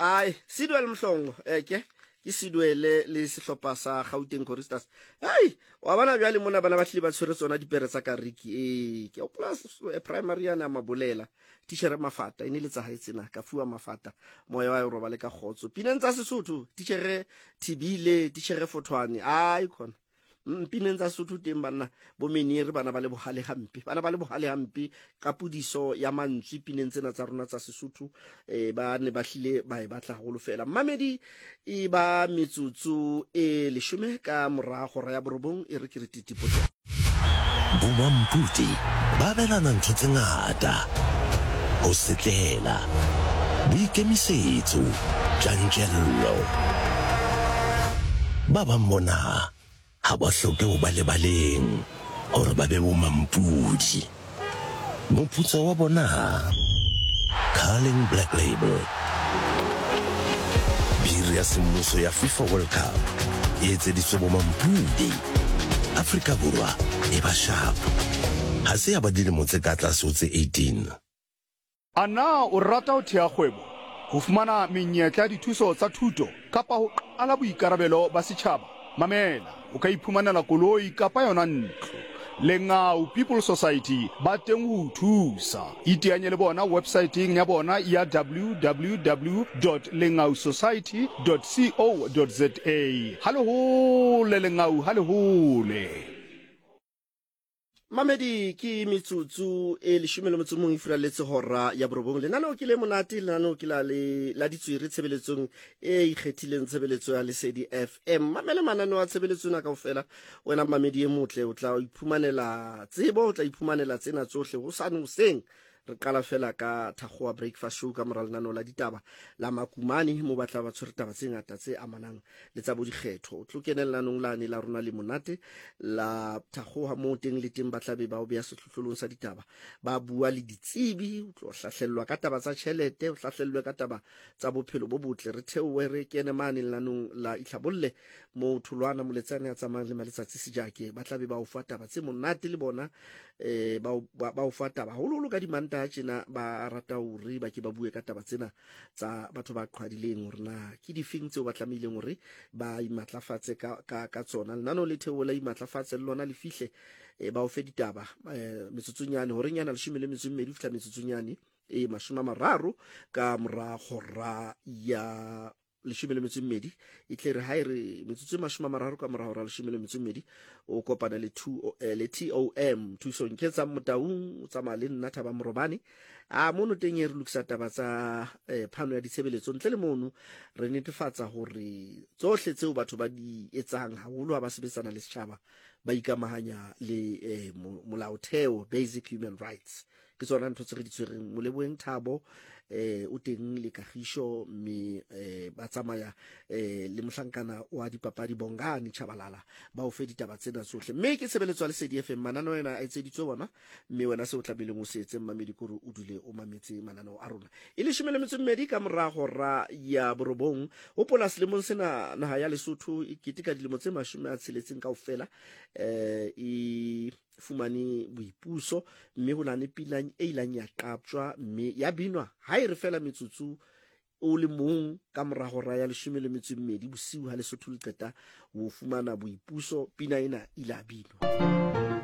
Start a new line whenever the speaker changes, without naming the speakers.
ai Sidwell Mhlongo ke Sidwele le sehlopha sa Gauteng Choristers ai wa bana bjale mona bana ba hlile ba tshwere tsona dipere tsa kariki ke o plus primary yana mabolela teacher Mafata ine le tsa haetsena ka fuwa Mafata moya wa roba le ka khotso pineng tsa Sesotho teacher Thibile teacher Fotwane ai khona pineng tsa Sesotho teng bana bo meniri bana ba le bohale hampe ka pudiso ya mantswe pineng tsena tsa rona tsa Sesotho ba ne ba hlile ba e batla go lofela Mamedi e ba metsotso e leshome ka morago ra ya borobong e re ke re titipoto
Bomamputi ba belana ntho tse ngata ho setlela boikemisetso tjantjello ba bang bona ha ba hloke ho ba lebaleng hore ba be bomampudi moputso wa bona Carling Black Label biri ya semmuso ya FIFA World Cup e etseditswe bomampudi Afrika Borwa e ba sharp ha se ya ba dilemo tse ka tlase ho tse 18.
Ana o rata ho thea kgwebo ho fumana menyetla dithuso tsa thuto kapa ho qala boikarabelo ba setjhaba mamela o ka iphumanela koloi kapa yona ntlo Lengau People Society ba teng ho thusa iteanye le bona websiteng ya bona ya www.lengausociety.co.za halehole Lengau halehole
Mamedi ke metsotso e leshome le motso mong ifuraletse hora ya borobong lenaneo ke le monate lenaneo ke la ditswiri tshebeletsong e ikgethileng tshebeletso ya Lesedi FM mamele mananeo a tshebeletso na kaofela wena Mamedi e motle o tla iphumanela tsebo o tla iphumanela tsena tsohle ho sane hoseng re qala fela ka Thakgoa breakfast show ka moral nano la ditaba la Makumane mo batla ba tshwere taba tse ngata tse amanang le tsa bodikgetho o tlo kenellanong la ne la rona le monate la Thakgoa mo teng le teng batlabe ba o beya sehlohlolong sa ditaba ba bua le ditsebi o tlo hlahlellwa ka taba tsa tjhelete o hlahlellwe ka taba tsa bophelo bo botle re theowe re kene mane lanong la itlhabolle mo thulwana moletsane ya tsamayang le maletsatsi sejake batlabe ba o fa taba tse monate le bona ba o fa taba holo ka dimanta tjena ba rata hore ba ke ba bue ka taba tsena tsa batho ba qhwadileng hore na ke difeng tseo ba tlamehileng hore ba imatlafatse ka tsona lenano le theola imatlafatse le lona le fihle ba o fe ditaba metsotsonyane hore nyana 12 fihla metsotsonyane e 30 ka morago ra ya 12 e tle re ha ire metsotso 30 ka morago ra 12 o kopana le TOM thusong ke tsa motaung tsa male nna Thaba Morobane a mono teng e re lokisa taba tsa phano ya ditshebeletso ntle le mono re netefatsa hore tsohle tseo batho ba di etsang haholo ha ba sebetsana le setjhaba ba ikamahanya le molaotheo basic human rights ke tsona ntho tse re di tshwereng Moleboeng Thabo o teng le Kagisho mme ba tsamaya le mohlankana wa dipapadi Bongani Chabalala ba o fe ditaba tsena tsohle mme ke tshebeletso ya Lesedi FM manano ena a etseditswe bona mme wena se o tlameleng o se etse Mamedi kore o dule o mametse manano a rona e le 12 ka morago ra ya borobong o pola selemong sena naha ya Lesotho e ketika dilemo tse 60 kaofela e fumane boipuso mme ho lane pila e ilang ya qapjwa mme ya binwa ha e re fela metsotso o le mong ka morago ra ya 12 bosiu ha Lesotho le qeta ho fumana boipuso pina ena ila binwa